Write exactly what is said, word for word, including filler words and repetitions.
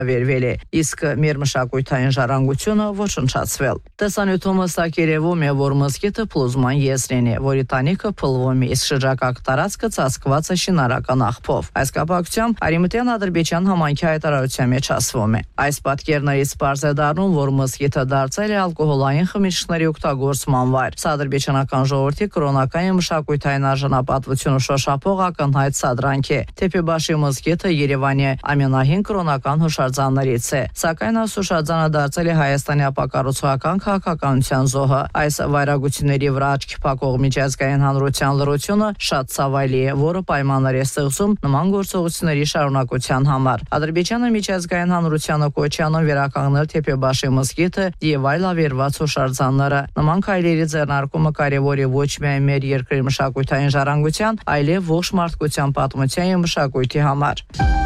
վերվելի, իսկ մեր մշակութային ժառանգությունը ոչնչացվել։ Տեսանյութումը ստակերևում է, որ մզկիթը փլուզման եզրին է, որի տանիքը փլվում է, իսկ շրջակա տարածքը ծածկված է շինարական աղբով։ Այս կապակցությամբ Արևմտյան Ադրբեջան համայնքի հայտարարության մեջ ասվում է. այս պատկերներից պարզ է դառնում, որ մզկիթը դարձել է ալկոհոլային խմիչքների օգտագործման վայր։ Սա ադրբեջանական ժողովրդի կրոնական և մշակութային արժանապատվությունը շոշափող ակնհայտ սադրանք է։ Թեփեբաշի մզկիթը Երևանի ամենահին կրոնական հուշարձաններից է, սակայն այս հուշարձանը դարձել է Հայաստանի ապակառուցողական քաղաքականության զոհը։ Այս վայրագությունների վրա աչքի փակող միջազգային հանրության լռությունը շատ ցավալի է, որը պայմաններ է ստեղծում նման գործողությունների շարունակության համար։ Ադրբեջանը միջազգային հանրությանը կոչ է անում վերականգնել Թեփեբաշի մզկիթը և այլ ավերված հուշարձանները։ Նման քայլերի ձեռնարկումը կարևոր է ոչ միայն մեր երկրի մշակութային ժառանգության, այլև ողջ մարդկության պատմության և մշակույթի համար։